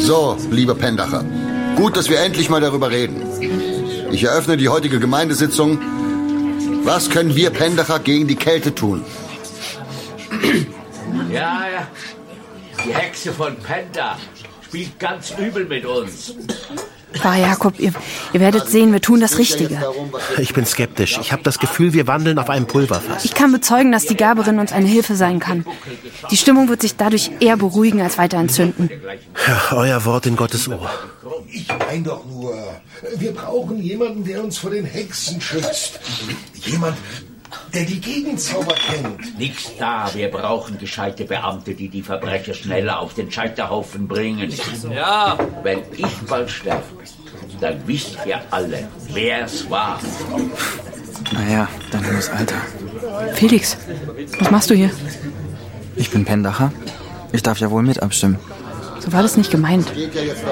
So, lieber Pendacher, gut, dass wir endlich mal darüber reden. Ich eröffne die heutige Gemeindesitzung. Was können wir Pendacher gegen die Kälte tun? Ja, die Hexe von Penda spielt ganz übel mit uns. Pfarrer Jakob, ihr werdet sehen, wir tun das Richtige. Ich bin skeptisch. Ich habe das Gefühl, wir wandeln auf einem Pulverfass. Ich kann bezeugen, dass die Gaberin uns eine Hilfe sein kann. Die Stimmung wird sich dadurch eher beruhigen als weiter entzünden. Ja, euer Wort in Gottes Ohr. Ich meine doch nur, wir brauchen jemanden, der uns vor den Hexen schützt. Jemand, der die Gegenzauber kennt. Nix da, wir brauchen gescheite Beamte, die die Verbrecher schneller auf den Scheiterhaufen bringen. Ja. Wenn ich bald sterbe, dann wisst ihr alle, wer es war. Naja, dann hohes Alter. Felix, was machst du hier? Ich bin Pendacher. Ich darf ja wohl mit abstimmen. So war das nicht gemeint.